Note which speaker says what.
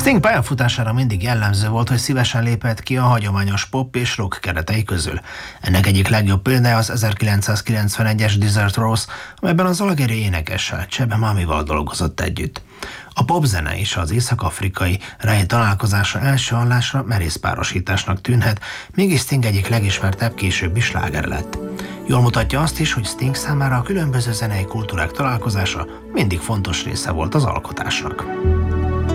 Speaker 1: Sting pályafutására mindig jellemző volt, hogy szívesen lépett ki a hagyományos pop és rock keretei közül. Ennek egyik legjobb példája az 1991-es Desert Rose, amelyben az algériai énekessel, Chebe Mamival dolgozott együtt. A popzene és az észak-afrikai reggae találkozása első hallásra merész párosításnak tűnhet, mégis Sting egyik legismertebb későbbi sláger lett. Jól mutatja azt is, hogy Sting számára a különböző zenei kultúrák találkozása mindig fontos része volt az alkotásnak.